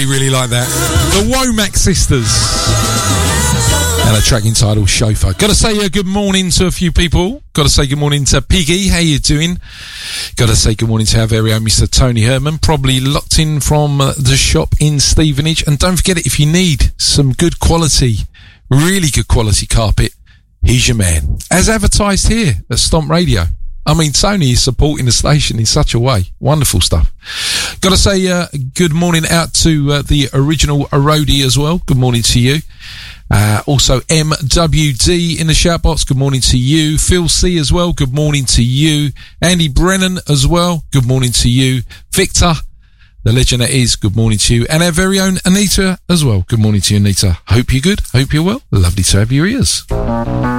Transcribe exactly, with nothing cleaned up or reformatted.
really, really like that. The Womack Sisters. And a track entitled Chauffeur. Got to say uh, good morning to a few people. Got to say good morning to Piggy. How you doing? Got to say good morning to our very own Mister Tony Herman, probably locked in from uh, the shop in Stevenage. And don't forget it, if you need some good quality, really good quality carpet, he's your man. As advertised here at Stomp Radio. I mean, Tony is supporting the station in such a way. Wonderful stuff. Got to say uh, good morning out to uh, the original Arodi as well. Good morning to you. Uh, also M W D in the shout box. Good morning to you. Phil C as well. Good morning to you. Andy Brennan as well. Good morning to you. Victor, the legend that is. Good morning to you. And our very own Anita as well. Good morning to you, Anita. Hope you're good. Hope you're well. Lovely to have your ears.